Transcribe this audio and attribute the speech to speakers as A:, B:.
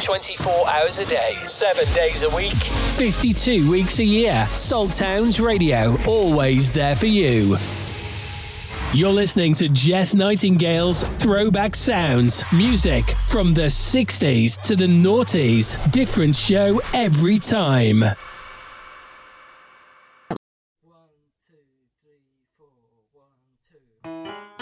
A: 24 hours a day, 7 days a week, 52 weeks a year. Saltowns Radio, always there for you. You're listening to Jess Nightingale's Throwback Sounds. Music from the 60s to the noughties. Different show every time.